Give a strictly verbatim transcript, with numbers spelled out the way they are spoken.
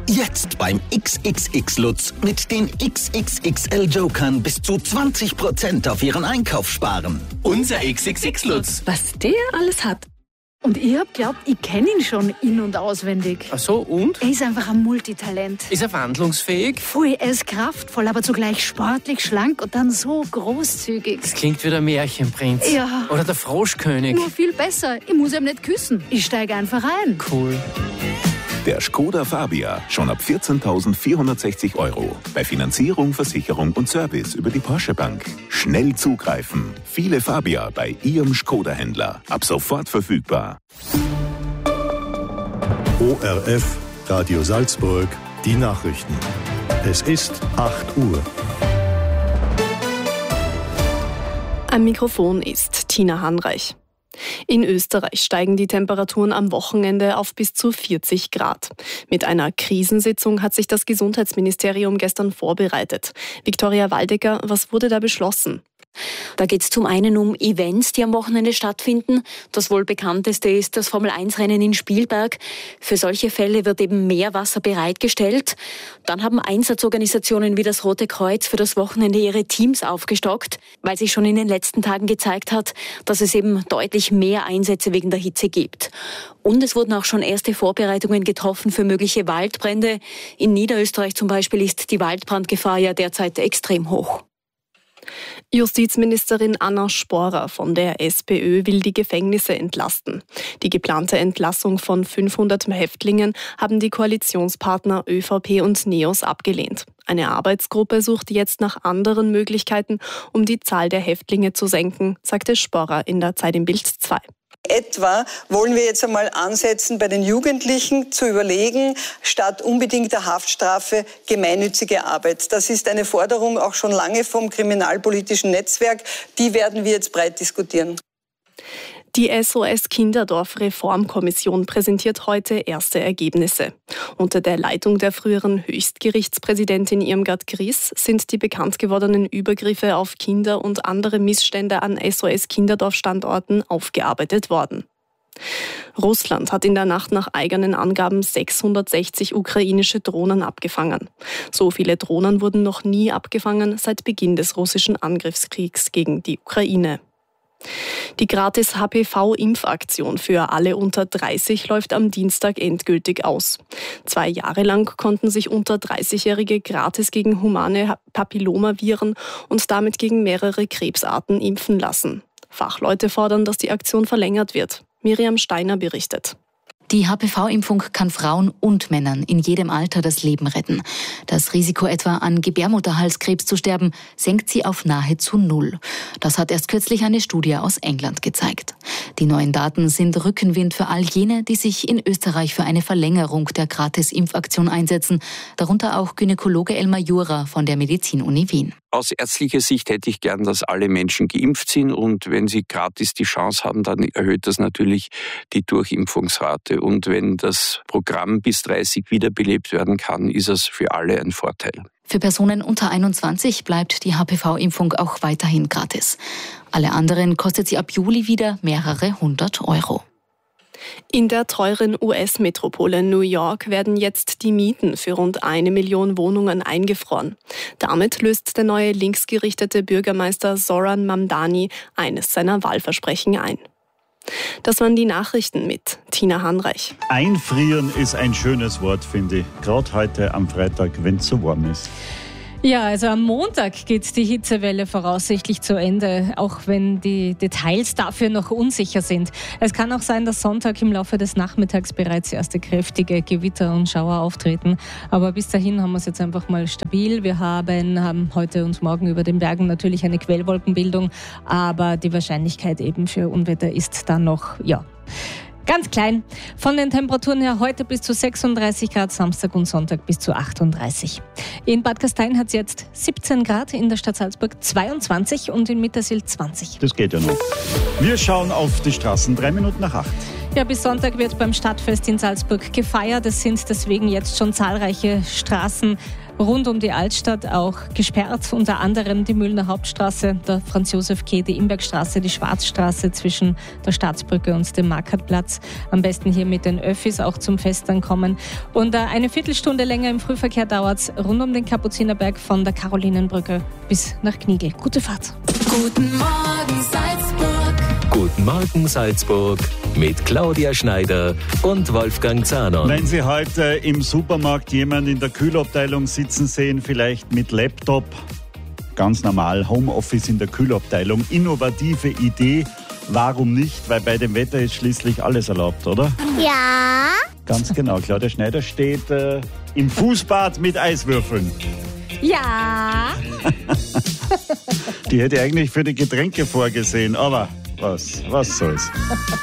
Jetzt beim X X X Lutz mit den X X X L Jokern bis zu zwanzig Prozent auf Ihren Einkauf sparen. Unser X X X Lutz. Was der alles hat. Und ich hab glaubt, ich kenne ihn schon in- und auswendig. Ach so, und? Er ist einfach ein Multitalent. Ist er wandlungsfähig? Voll, er ist kraftvoll, aber zugleich sportlich, schlank und dann so großzügig. Das klingt wie der Märchenprinz. Ja. Oder der Froschkönig. Nur viel besser. Ich muss ihm nicht küssen. Ich steige einfach ein. Cool. Der Skoda Fabia, schon ab vierzehntausendvierhundertsechzig Euro. Bei Finanzierung, Versicherung und Service über die Porsche Bank. Schnell zugreifen. Viele Fabia bei Ihrem Skoda-Händler. Ab sofort verfügbar. O R F, Radio Salzburg, die Nachrichten. Es ist acht Uhr. Am Mikrofon ist Tina Hanreich. In Österreich steigen die Temperaturen am Wochenende auf bis zu vierzig Grad. Mit einer Krisensitzung hat sich das Gesundheitsministerium gestern vorbereitet. Viktoria Waldecker, was wurde da beschlossen? Da geht es zum einen um Events, die am Wochenende stattfinden. Das wohl bekannteste ist das Formel eins Rennen in Spielberg. Für solche Fälle wird eben mehr Wasser bereitgestellt. Dann haben Einsatzorganisationen wie das Rote Kreuz für das Wochenende ihre Teams aufgestockt, weil sich schon in den letzten Tagen gezeigt hat, dass es eben deutlich mehr Einsätze wegen der Hitze gibt. Und es wurden auch schon erste Vorbereitungen getroffen für mögliche Waldbrände. In Niederösterreich zum Beispiel ist die Waldbrandgefahr ja derzeit extrem hoch. Justizministerin Anna Sporer von der SPÖ will die Gefängnisse entlasten. Die geplante Entlassung von fünfhundert Häftlingen haben die Koalitionspartner ÖVP und NEOS abgelehnt. Eine Arbeitsgruppe sucht jetzt nach anderen Möglichkeiten, um die Zahl der Häftlinge zu senken, sagte Sporer in der Zeit im Bild zwei. Etwa wollen wir jetzt einmal ansetzen, bei den Jugendlichen zu überlegen, statt unbedingter Haftstrafe gemeinnützige Arbeit. Das ist eine Forderung auch schon lange vom kriminalpolitischen Netzwerk. Die werden wir jetzt breit diskutieren. Die S O S Kinderdorf Reformkommission präsentiert heute erste Ergebnisse. Unter der Leitung der früheren Höchstgerichtspräsidentin Irmgard Gries sind die bekannt gewordenen Übergriffe auf Kinder und andere Missstände an S O S Kinderdorf-Standorten aufgearbeitet worden. Russland hat in der Nacht nach eigenen Angaben sechshundertsechzig ukrainische Drohnen abgefangen. So viele Drohnen wurden noch nie abgefangen seit Beginn des russischen Angriffskriegs gegen die Ukraine. Die gratis H P V-Impfaktion für alle unter dreißig läuft am Dienstag endgültig aus. Zwei Jahre lang konnten sich unter dreißigjährige gratis gegen humane Papillomaviren und damit gegen mehrere Krebsarten impfen lassen. Fachleute fordern, dass die Aktion verlängert wird. Miriam Steiner berichtet. Die H P V-Impfung kann Frauen und Männern in jedem Alter das Leben retten. Das Risiko etwa an Gebärmutterhalskrebs zu sterben, senkt sie auf nahezu null. Das hat erst kürzlich eine Studie aus England gezeigt. Die neuen Daten sind Rückenwind für all jene, die sich in Österreich für eine Verlängerung der Gratis-Impfaktion einsetzen, darunter auch Gynäkologe Elmar Jura von der Medizin-Uni Wien. Aus ärztlicher Sicht hätte ich gern, dass alle Menschen geimpft sind, und wenn sie gratis die Chance haben, dann erhöht das natürlich die Durchimpfungsrate. Und wenn das Programm bis dreißig wiederbelebt werden kann, ist es für alle ein Vorteil. Für Personen unter einundzwanzig bleibt die H P V-Impfung auch weiterhin gratis. Alle anderen kostet sie ab Juli wieder mehrere hundert Euro. In der teuren U S-Metropole New York werden jetzt die Mieten für rund eine Million Wohnungen eingefroren. Damit löst der neue linksgerichtete Bürgermeister Zoran Mamdani eines seiner Wahlversprechen ein. Das waren die Nachrichten mit Tina Hanreich. Einfrieren ist ein schönes Wort, finde ich. Gerade heute am Freitag, wenn es so warm ist. Ja, also am Montag geht die Hitzewelle voraussichtlich zu Ende, auch wenn die Details dafür noch unsicher sind. Es kann auch sein, dass Sonntag im Laufe des Nachmittags bereits erste kräftige Gewitter und Schauer auftreten. Aber bis dahin haben wir es jetzt einfach mal stabil. Wir haben, haben heute und morgen über den Bergen natürlich eine Quellwolkenbildung, aber die Wahrscheinlichkeit eben für Unwetter ist dann noch, ja, ganz klein. Von den Temperaturen her heute bis zu sechsunddreißig Grad, Samstag und Sonntag bis zu achtunddreißig. In Bad Gastein hat es jetzt siebzehn Grad, in der Stadt Salzburg zweiundzwanzig und in Mittersill zwanzig. Das geht ja noch. Wir schauen auf die Straßen, drei Minuten nach acht. Ja, bis Sonntag wird beim Stadtfest in Salzburg gefeiert. Es sind deswegen jetzt schon zahlreiche Straßen rund um die Altstadt auch gesperrt, unter anderem die Mühlner Hauptstraße, der Franz-Josef-Quai, die Imbergstraße, die Schwarzstraße zwischen der Staatsbrücke und dem Markatplatz. Am besten hier mit den Öffis auch zum Fest ankommen. Und äh, eine Viertelstunde länger im Frühverkehr dauert es rund um den Kapuzinerberg von der Karolinenbrücke bis nach Knigl. Gute Fahrt. Guten Morgen Salzburg. Guten Morgen Salzburg mit Claudia Schneider und Wolfgang Zahner. Wenn Sie heute im Supermarkt jemanden in der Kühlabteilung sitzen sehen, vielleicht mit Laptop, ganz normal, Homeoffice in der Kühlabteilung, innovative Idee, warum nicht? Weil bei dem Wetter ist schließlich alles erlaubt, oder? Ja. Ganz genau, Claudia Schneider steht äh, im Fußbad mit Eiswürfeln. Ja. Die hätte eigentlich für die Getränke vorgesehen, aber was, was soll's.